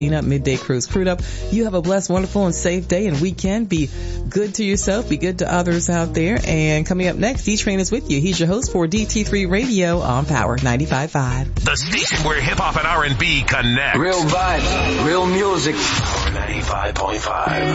Up Midday Cruise Crewed Up. You have a blessed, wonderful, and safe day and weekend. Be good to yourself. Be good to others out there. And coming up next, D-Train is with you. He's your host for DT3 Radio on Power 95.5. The station where hip-hop and R&B connect. Real vibes, real music. Power 95.5.